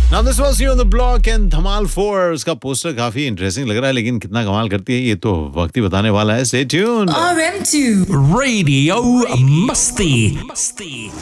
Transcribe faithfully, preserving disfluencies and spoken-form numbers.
Now this was you on the block and Dhamaal four उसका poster काफी interesting लग रहा है, लेकिन कितना कमाल करती है ये तो वक्त ही बताने वाला है. Stay tuned. R M two Radio Musty.